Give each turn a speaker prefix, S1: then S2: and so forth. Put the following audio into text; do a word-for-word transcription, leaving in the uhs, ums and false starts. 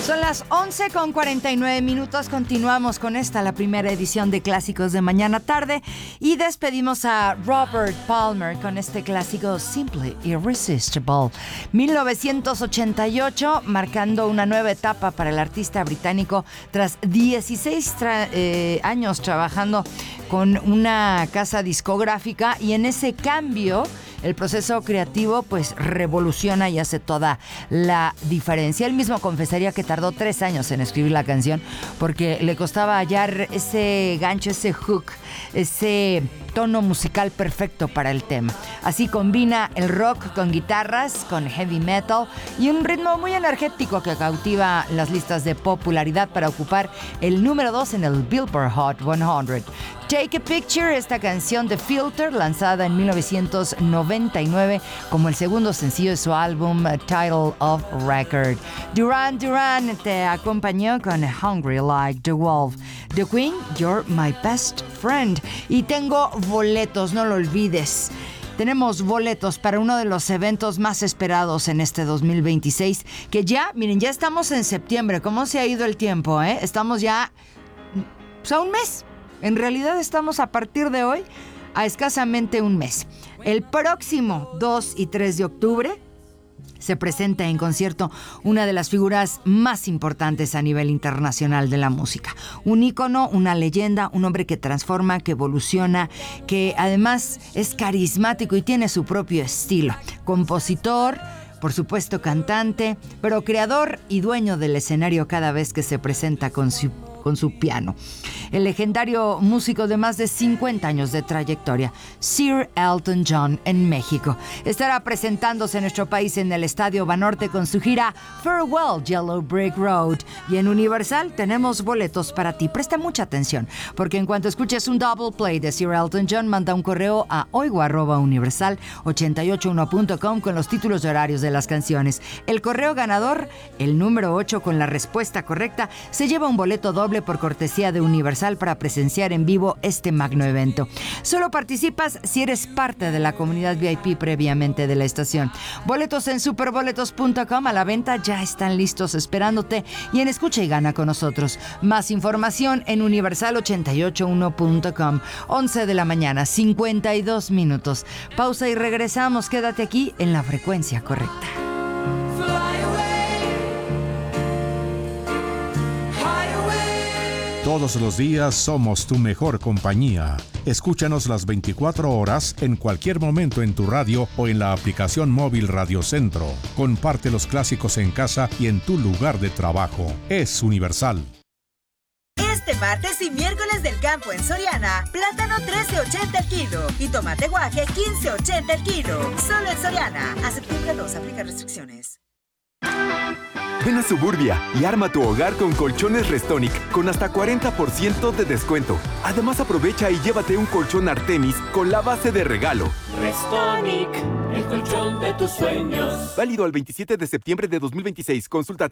S1: Son las once con cuarenta y nueve minutos. Continuamos con esta, la primera edición de Clásicos de Mañana Tarde. Y despedimos a Robert Palmer con este clásico Simply Irresistible. mil novecientos ochenta y ocho, marcando una nueva etapa para el artista británico tras dieciséis tra- eh, años trabajando con una casa discográfica. Y en ese cambio, el proceso creativo pues revoluciona y hace toda la diferencia. Él mismo confesaría que tardó tres años en escribir la canción porque le costaba hallar ese gancho, ese hook, ese tono musical perfecto para el tema. Así combina el rock con guitarras, con heavy metal y un ritmo muy energético que cautiva las listas de popularidad para ocupar el número dos en el Billboard Hot cien. Take a Picture, esta canción de Filter, lanzada en mil novecientos noventa y nueve como el segundo sencillo de su álbum Title of Record. Duran Duran te acompañó con Hungry Like the Wolf. The Queen, You're My Best Friend. Y tengo boletos, no lo olvides. Tenemos boletos para uno de los eventos más esperados en este dos mil veintiséis, que ya, miren, ya estamos en septiembre. ¿Cómo se ha ido el tiempo, eh? Estamos ya pues, a un mes. En realidad estamos a partir de hoy a escasamente un mes. El próximo dos y tres de octubre se presenta en concierto una de las figuras más importantes a nivel internacional de la música. Un ícono, una leyenda, un hombre que transforma, que evoluciona, que además es carismático y tiene su propio estilo. Compositor, por supuesto cantante, pero creador y dueño del escenario cada vez que se presenta con su con su piano. El legendario músico de más de cincuenta años de trayectoria, Sir Elton John, en México, estará presentándose en nuestro país en el Estadio Banorte con su gira Farewell Yellow Brick Road. Y en Universal tenemos boletos para ti. Presta mucha atención, porque en cuanto escuches un double play de Sir Elton John, manda un correo a oigo arroba universal ochenta y ocho uno punto com con los títulos y horarios de las canciones. El correo ganador, el número ocho con la respuesta correcta, se lleva un boleto doble por cortesía de Universal para presenciar en vivo este magno evento. Solo participas si eres parte de la comunidad V I P previamente de la estación. Boletos en superboletos punto com a la venta ya están listos esperándote y en Escucha y Gana con nosotros. Más información en universal ochenta y ocho uno punto com. once de la mañana, cincuenta y dos minutos. Pausa y regresamos. Quédate aquí en la frecuencia correcta.
S2: Todos los días somos tu mejor compañía. Escúchanos las veinticuatro horas en cualquier momento en tu radio o en la aplicación móvil Radio Centro. Comparte los clásicos en casa y en tu lugar de trabajo. Es Universal.
S3: Este martes y miércoles del campo en Soriana, plátano trece ochenta el kilo y tomate guaje quince ochenta el kilo. Solo en Soriana. A septiembre dos, aplica restricciones.
S4: Ven a Suburbia y arma tu hogar con colchones Restonic con hasta cuarenta por ciento de descuento. Además, aprovecha y llévate un colchón Artemis con la base de regalo.
S5: Restonic, el colchón de tus sueños.
S4: Válido al veintisiete de septiembre de dos mil veintiséis. Consulta